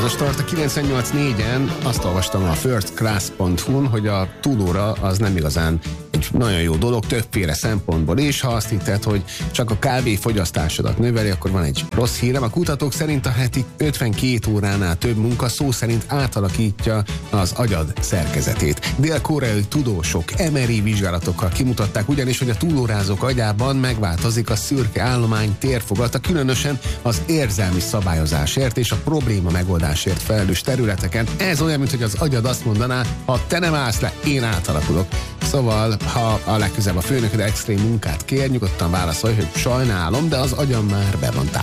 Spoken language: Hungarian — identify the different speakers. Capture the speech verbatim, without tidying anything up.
Speaker 1: Ez a Start a kilencvennyolc négyen. Azt olvastam a first class pont hu-n, hogy a túlóra az nem igazán egy nagyon jó dolog, többféle szempontból is. Ha azt hitted, hogy csak a kávé fogyasztásodat növeli, akkor van egy rossz hírem. A kutatók szerint a heti ötvenkét óránál több munka szó szerint átalakítja az agyad szerkezetét. Dél-koreai tudósok em er i vizsgálatokkal kimutatták ugyanis, hogy a túlórázók agyában megváltozik a szürke állomány térfogata, különösen az érzelmi szabályozásért és a probléma megoldásért felelős területeken. Ez olyan, mint hogy az agyad azt mondaná, ha te nem állsz le, én átalakulok. Szóval, ha a legközelebb a főnököd extrém munkát kér, nyugodtan válaszolj, hogy sajnálom, de az agyam már be van